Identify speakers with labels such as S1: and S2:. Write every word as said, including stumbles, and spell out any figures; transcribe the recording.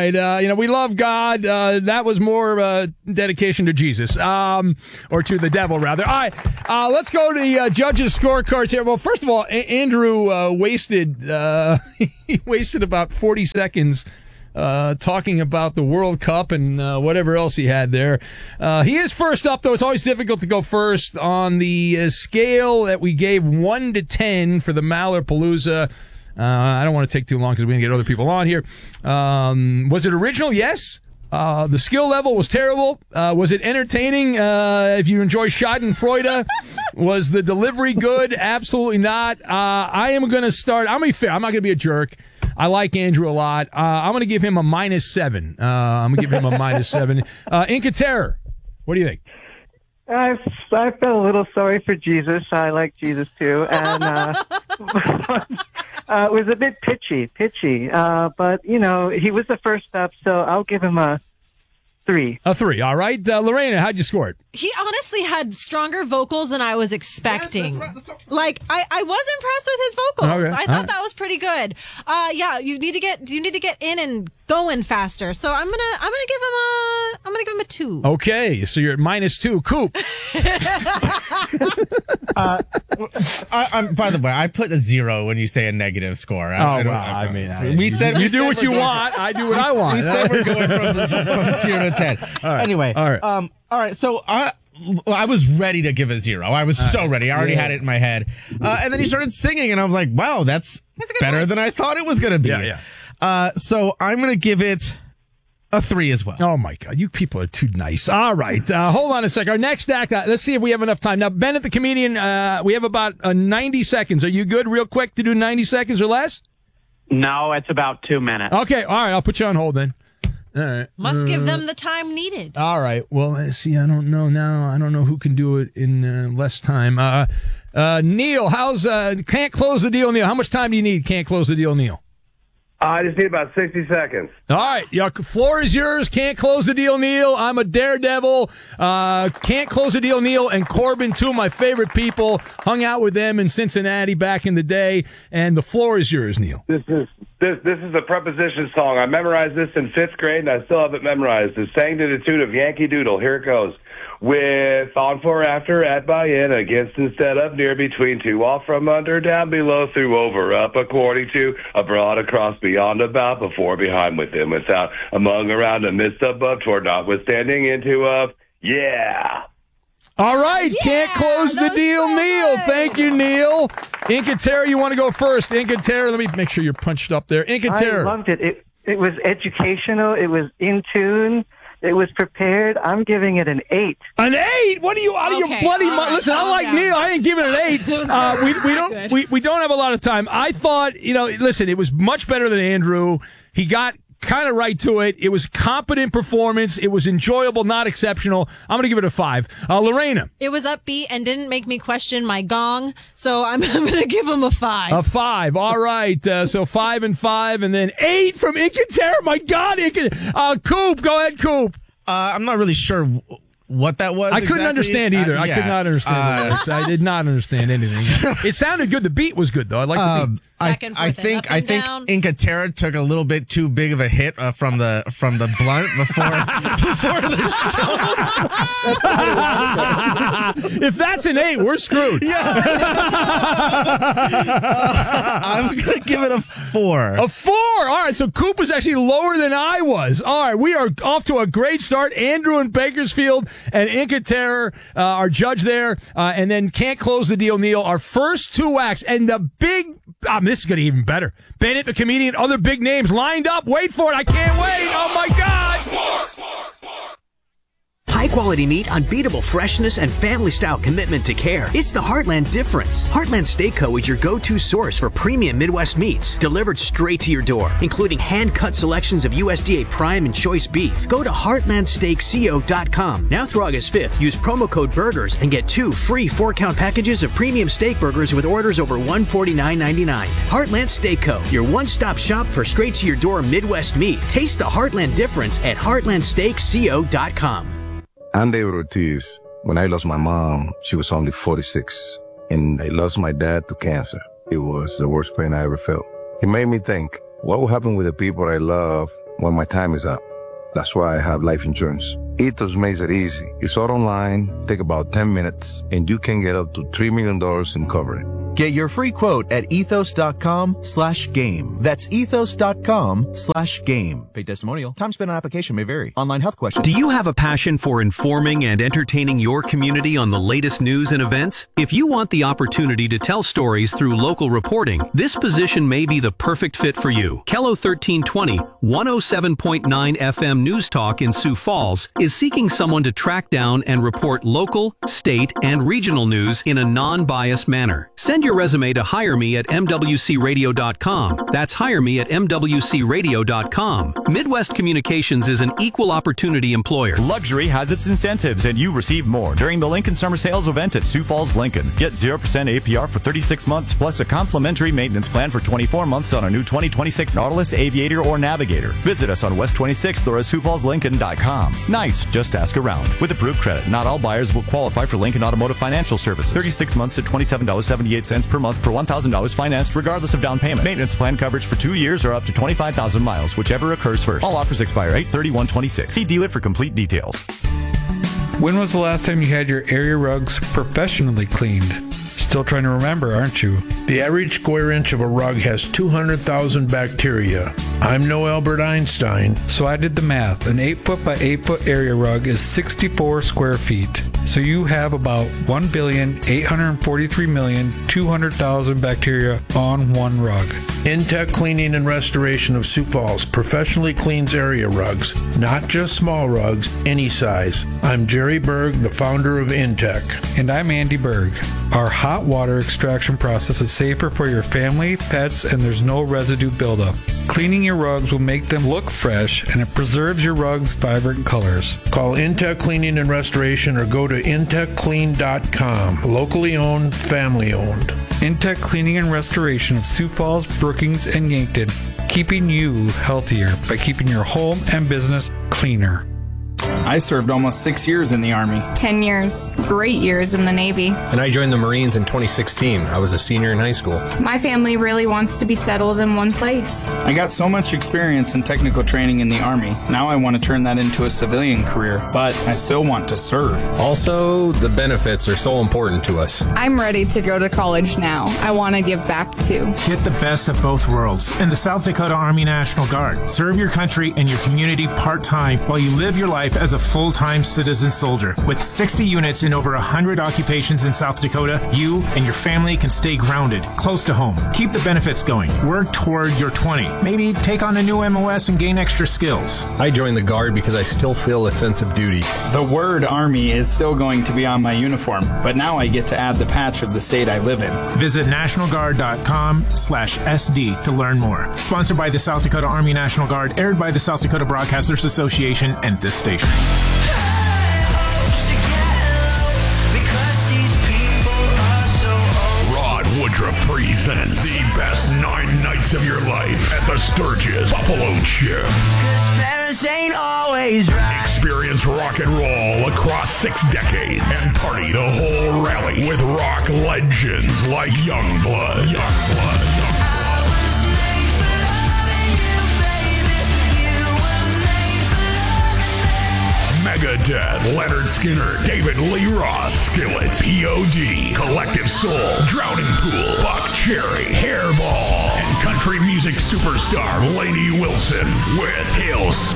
S1: right. Uh, you know, we love God. Uh, that was more uh, dedication to Jesus, um, or to the devil, rather. All right, uh, let's go to the uh, judges' scorecards here. Well, first of all, a- Andrew uh, wasted uh, he wasted about forty seconds uh, talking about the World Cup and uh, whatever else he had there. Uh, he is first up, though. It's always difficult to go first on the uh, scale that we gave one to ten for the Mallerpalooza. Uh, I don't want to take too long because we're going to get other people on here. Um, was it original? Yes. Uh, the skill level was terrible. Uh, was it entertaining? Uh, if you enjoy Schadenfreude, was the delivery good? Absolutely not. Uh, I am going to start. I'm going to be fair. I'm not going to be a jerk. I like Andrew a lot. Uh, I'm going to give him a minus seven. Uh, I'm going to give him a minus seven. Uh, Inca Terror, what do you think?
S2: I, I felt a little sorry for Jesus. I like Jesus too, and uh, uh, it was a bit pitchy, pitchy. Uh, but you know, he was the first up, so I'll give him a three.
S1: A three. All right, uh, Lorena, how'd you score it?
S3: He honestly had stronger vocals than I was expecting.
S4: Yes, that's right, that's right.
S3: Like I, I was impressed with his vocals.
S1: Okay,
S3: I thought
S1: right.
S3: that was pretty good. Uh, yeah, you need to get you need to get in and going faster. So I'm gonna I'm gonna give him a I'm gonna give him a two.
S1: Okay, so you're at minus two. Coop.
S4: uh, I, I'm, by the way, I put a zero when you say a negative score. I,
S1: Oh,
S4: I don't,
S1: well, I mean, I-
S4: we
S1: you-
S4: said
S1: you
S4: we
S1: do
S4: said
S1: what
S4: we're
S1: you
S4: going-
S1: want. I do what I want.
S4: We said we're going from, from zero to ten.
S1: All right,
S4: Anyway,
S1: all right.
S4: um, all right. So I, I was ready to give a zero. I was so ready. I already
S1: yeah.
S4: had it in my head. Uh, and then he started singing, and I was like, "Wow, that's,
S3: That's a good
S4: better
S3: voice.
S4: than I thought it was going to be."
S1: Yeah, yeah.
S4: Uh, so I'm going to give it a three as well.
S1: Oh, my God. You people are too nice. All right. Uh, hold on a sec. Our next act, uh, let's see if we have enough time. Now, Bennett the comedian, uh, we have about uh, ninety seconds. Are you good real quick to do ninety seconds or less?
S5: No, it's about two minutes.
S1: Okay. All right. I'll put you on hold then. All right.
S3: Must give them the time needed.
S1: All right. Well, let's see. I don't know now. I don't know who can do it in uh, less time. Uh, uh, Neil, how's, uh, can't close the deal, Neil. How much time do you need? Can't close the deal, Neil.
S6: I just need about sixty seconds.
S1: All right, your floor is yours. Can't close the deal, Neil. I'm a daredevil. Uh, can't close the deal, Neil. And Corbin, two of my favorite people. Hung out with them in Cincinnati back in the day. And the floor is yours, Neil.
S6: This is this this is a preposition song. I memorized this in fifth grade, and I still have it memorized. It's sang to the tune of Yankee Doodle. Here it goes. With on for after at by in against instead of near between two off from under down below through over up according to abroad across beyond about before behind within without among around amidst above toward notwithstanding into of yeah.
S1: All right,
S3: Yeah,
S1: can't close
S3: that
S1: the
S3: was
S1: deal,
S3: so
S1: Neil.
S3: good.
S1: Thank you, Neil. Inca Terror, you want to go first? Inca Terror, let me make sure you're punched up there. Inca
S2: I
S1: Terror.
S2: loved it. It it was educational. It was in tune. It was prepared. I'm giving it an eight.
S1: An eight? What are you out of your
S3: Okay,
S1: bloody
S3: all
S1: mind?
S3: right,
S1: Listen, I
S3: calm
S1: like
S3: down.
S1: Neil. I ain't giving it an eight. Uh, we we don't
S3: Good.
S1: we, we don't have a lot of time. I thought, you know, listen, it was much better than Andrew. He got kind of right to it. It was competent performance. It was enjoyable, not exceptional. I'm going to give it a five. Uh, Lorena,
S3: It was upbeat and didn't make me question my gong, so I'm, I'm going to give him a five.
S1: a five. All right. Uh, so five and five, and then eight from Inca Terror. My God, Inca. Uh, Coop, go ahead, Coop.
S4: Uh, I'm not really sure w- what that was.
S1: I couldn't
S4: exactly.
S1: understand either.
S4: Uh,
S1: I
S4: yeah.
S1: could not understand the
S4: Uh,
S1: lyrics. I did not understand anything. It sounded good. The beat was good, though. I like the beat.
S4: Um, I,
S3: Back and
S4: I
S3: forth and
S4: think
S3: up
S4: I
S3: and
S4: think
S3: down.
S4: Inca Terra took a little bit too big of a hit uh, from the from the blunt before before the show.
S1: If that's an eight, we're screwed.
S4: uh, I'm gonna give it a four.
S1: A four. All right, so Coop was actually lower than I was. All right, we are off to a great start. Andrew in Bakersfield and Inca Terror, uh, our judge there, uh, and then Can't Close the Deal, Neil. Our first two acts, and the big, um, this is going to be even better. Bennett, the comedian, other big names lined up. Wait for it. I can't wait. Oh, my God.
S7: High-quality meat, unbeatable freshness, and family-style commitment to care. It's the Heartland difference. Heartland Steak Co. is your go-to source for premium Midwest meats, delivered straight to your door, including hand-cut selections of U S D A Prime and Choice beef. Go to heartland steak co dot com. Now through August fifth, use promo code BURGERS and get two free four-count packages of premium steak burgers with orders over one hundred forty-nine ninety-nine. Heartland Steak Co., your one-stop shop for straight-to-your-door Midwest meat. Taste the Heartland difference at heartland steak co dot com.
S8: I'm David Ortiz. When I lost my mom, she was only forty-six. And I lost my dad to cancer. It was the worst pain I ever felt. It made me think, What will happen with the people I love when my time is up? That's why I have life insurance. Ethos makes it easy. It's all online, take about ten minutes, and you can get up to three million dollars in coverage.
S9: Get your free quote at ethos.com slash game. That's ethos.com slash game. Paid testimonial. Time spent on application may vary. Online health questions.
S10: Do you have a passion for informing and entertaining your community on the latest news and events? If you want the opportunity to tell stories through local reporting, this position may be the perfect fit for you. Kello thirteen twenty, one oh seven point nine F M News Talk in Sioux Falls is seeking someone to track down and report local, state, and regional news in a non-biased manner. Send your resume to hire me at m w c radio dot com. That's hire me at m w c radio dot com. Midwest Communications is an equal opportunity employer.
S11: Luxury has its incentives, and you receive more during the Lincoln Summer Sales event at Sioux Falls Lincoln. Get zero percent A P R for thirty-six months, plus a complimentary maintenance plan for twenty-four months on a new twenty twenty-six Nautilus, Aviator, or Navigator. Visit us on West twenty-sixth or at sioux falls lincoln dot com. Nice, just ask around. With approved credit, not all buyers will qualify for Lincoln Automotive Financial Service. thirty-six months at twenty-seven dollars and seventy-eight cents per month per one thousand dollars financed regardless of down payment. Maintenance plan coverage for two years or up to twenty-five thousand miles, whichever occurs first. All offers expire eight thirty-one twenty-six. See dealer for complete details.
S12: When was the last time you had your area rugs professionally cleaned? Still trying to remember, aren't you?
S13: The average square inch of a rug has two hundred thousand bacteria. I'm no Albert Einstein.
S12: So I did the math. An eight foot by eight foot area rug is sixty-four square feet. So you have about one billion eight hundred forty-three million two hundred thousand bacteria on one rug.
S13: Intech Cleaning and Restoration of Sioux Falls professionally cleans area rugs, not just small rugs, any size. I'm Jerry Berg, the founder of Intech.
S12: And I'm Andy Berg. Our hot water extraction process is safer for your family, pets, and there's no residue buildup. Cleaning your rugs will make them look fresh, and it preserves your rugs' vibrant colors.
S13: Call Intech Cleaning and Restoration or go to intech clean dot com. Locally owned, family owned.
S12: Intech Cleaning and Restoration of Sioux Falls, Brookings, and Yankton, keeping you healthier by keeping your home and business cleaner.
S14: I served almost six years in the Army.
S15: Ten years. Great years in the Navy.
S16: And I joined the Marines in twenty sixteen. I was a senior in high school.
S15: My family really wants to be settled in one place.
S14: I got so much experience in technical training in the Army. Now I want to turn that into a civilian career, but I still want to serve.
S16: Also, the benefits are so important to us.
S15: I'm ready to go to college now. I want to give back too.
S17: Get the best of both worlds in the South Dakota Army National Guard. Serve your country and your community part-time while you live your life as a full-time citizen soldier. With sixty units in over one hundred occupations in South Dakota, you and your family can stay grounded, close to home. Keep the benefits going. Work toward your twenty. Maybe take on a new M O S and gain extra skills.
S16: I joined the Guard because I still feel a sense of duty.
S14: The word Army is still going to be on my uniform, but now I get to add the patch of the state I live in.
S17: Visit national guard dot com slash S D to learn more. Sponsored by the South Dakota Army National Guard, aired by the South Dakota Broadcasters Association and this station.
S18: Woodruff presents the best nine nights of your life at the Sturgis Buffalo Chick.
S19: Cause parents ain't always right.
S18: Experience rock and roll across six decades and party the whole rally with rock legends like Youngblood. Youngblood. Megadeth, Leonard Skinner, David Lee Roth, Skillet, P O D, Collective Soul, Drowning Pool, Buck Cherry, Hairball, and country music superstar Lainey Wilson with Hills.